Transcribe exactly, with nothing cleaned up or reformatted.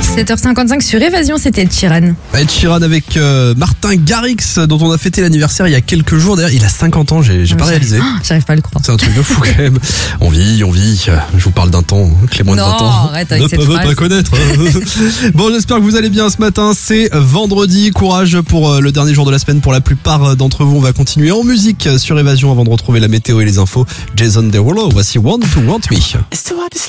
sept heures cinquante-cinq sur Évasion, c'était Ed Sheeran. Ed Sheeran avec euh, Martin Garrix, dont on a fêté l'anniversaire il y a quelques jours. D'ailleurs, il a cinquante ans, j'ai, j'ai pas réalisé. Oh, j'arrive pas à le croire. C'est un truc de fou quand même. On vit, on vit. Je vous parle d'un temps que les moins de Non, vingt ans arrête avec ne cette peuvent phrase. pas connaître. Bon, j'espère que vous allez bien ce matin. C'est vendredi. Courage pour le dernier jour de la semaine. Pour la plupart d'entre vous, on va continuer en musique sur Évasion avant de retrouver la météo et les infos. Jason Derulo, voici Want to Want Me.